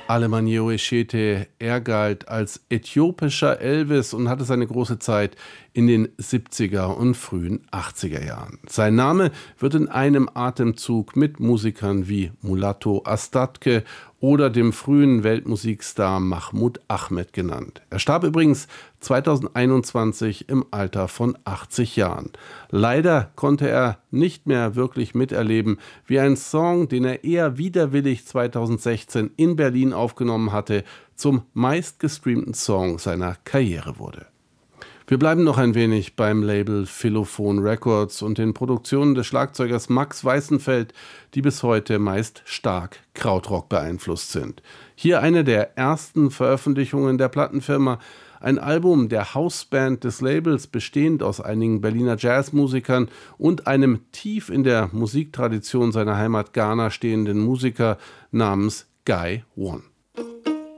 Alemannia Eshete, er galt als äthiopischer Elvis und hatte seine große Zeit in den 70er und frühen 80er Jahren. Sein Name wird in einem Atemzug mit Musikern wie Mulatu Astatke oder dem frühen Weltmusikstar Mahmoud Ahmed genannt. Er starb übrigens 2021 im Alter von 80 Jahren. Leider konnte er nicht mehr wirklich miterleben, wie ein Song, den er eher widerwillig 2016 in Berlin aufgenommen hatte, zum meistgestreamten Song seiner Karriere wurde. Wir bleiben noch ein wenig beim Label Philophon Records und den Produktionen des Schlagzeugers Max Weißenfeld, die bis heute meist stark Krautrock beeinflusst sind. Hier eine der ersten Veröffentlichungen der Plattenfirma, ein Album der Hausband des Labels, bestehend aus einigen Berliner Jazzmusikern und einem tief in der Musiktradition seiner Heimat Ghana stehenden Musiker namens Guy One.